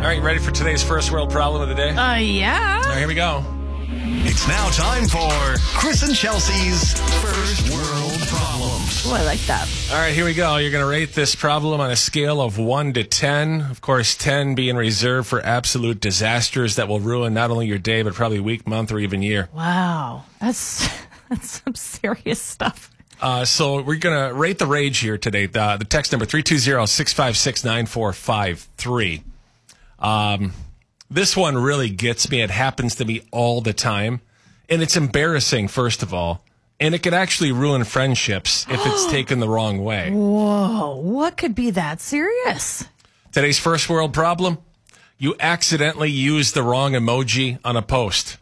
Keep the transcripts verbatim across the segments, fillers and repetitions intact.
All right, you ready for today's first world problem of the day? Uh, yeah. All right, here we go. It's now time for Chris and Chelsea's First World Problems. Oh, I like that. All right, here we go. You're going to rate this problem on a scale of one to ten. Of course, ten being reserved for absolute disasters that will ruin not only your day, but probably week, month, or even year. Wow. That's, that's some serious stuff. Uh, so we're going to rate the rage here today. The, the text number three two zero, six five six, nine four five three. Um, this one really gets me. It happens to me all the time. And it's embarrassing, first of all. And it could actually ruin friendships if it's taken the wrong way. Whoa. What could be that serious? Today's first world problem. You accidentally used the wrong emoji on a post.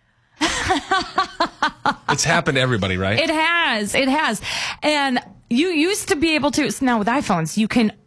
It's happened to everybody, right? It has. It has. And you used to be able to, now with iPhones, you can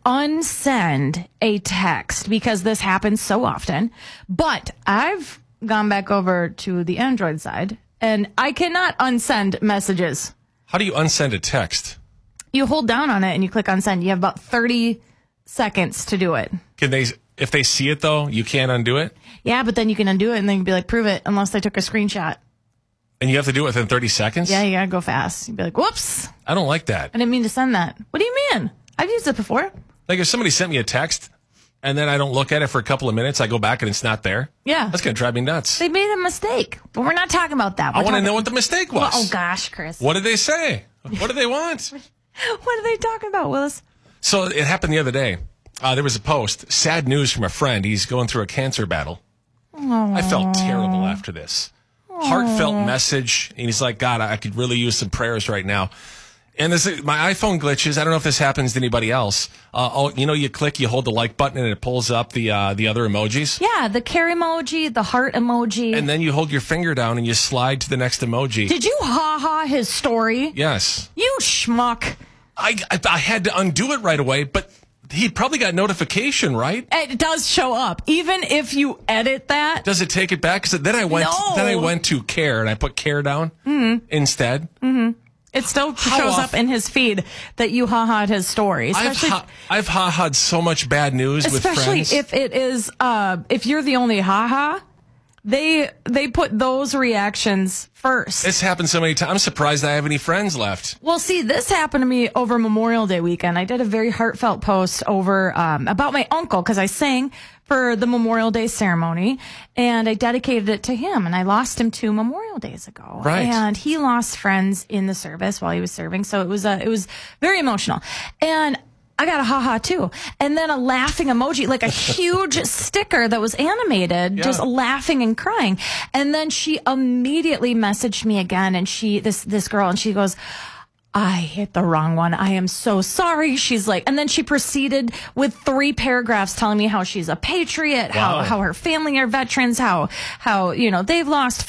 unsend a text because this happens so often. But I've gone back over to the Android side and I cannot unsend messages. How do you unsend a text? You hold down on it and you click unsend. You have about thirty seconds to do it. Can they, if they see it though, you can't undo it? Yeah, but then you can undo it and then you can be like, prove it, unless they took a screenshot. And you have to do it within thirty seconds? Yeah, you gotta go fast. You'd be like, whoops. I don't like that. I didn't mean to send that. What do you mean? I've used it before. Like if somebody sent me a text and then I don't look at it for a couple of minutes, I go back and it's not there. Yeah. That's going to drive me nuts. They made a mistake. But we're not talking about that. We're I want to talking- know what the mistake was. Well, oh, gosh, Chris. What did they say? What did they want? What are they talking about, Willis? So it happened the other day. Uh, there was a post, sad news from a friend. He's going through a cancer battle. Aww. I felt terrible after this. Heartfelt message. And he's like, God, I could really use some prayers right now. And this, my iPhone glitches. I don't know if this happens to anybody else. Uh, oh, you know, you click, you hold the like button, and it pulls up the uh, the other emojis. Yeah, the care emoji, the heart emoji. And then you hold your finger down and you slide to the next emoji. Did you ha-ha his story? Yes. You schmuck. I, I, I had to undo it right away, but he probably got notification, right? It does show up, even if you edit that. Does it take it back? Because then I went, No. then I went to care and I put care down Mm-hmm. instead. Mm-hmm. It still How shows off- up in his feed that you ha-ha'd his story. I've Especially, ha- I've ha-ha'd so much bad news with especially friends. if it is, uh, if you're the only ha-ha, they they put those reactions first. It's happened so many times. I'm surprised I have any friends left. Well, see, this happened to me over Memorial Day weekend. I did a very heartfelt post over um, about my uncle because I sang for the Memorial Day ceremony, and I dedicated it to him. And I lost him two Memorial Days ago, Right. And he lost friends in the service while he was serving, so it was uh, it was very emotional. And I got a ha-ha too. And then a laughing emoji, like a huge sticker that was animated, Yeah. just laughing and crying. And then she immediately messaged me again, and she, this, this girl, and she goes, I hit the wrong one. I am so sorry. She's like, and then she proceeded with three paragraphs telling me how she's a patriot, Wow. how, how her family are veterans, how, how, you know, they've lost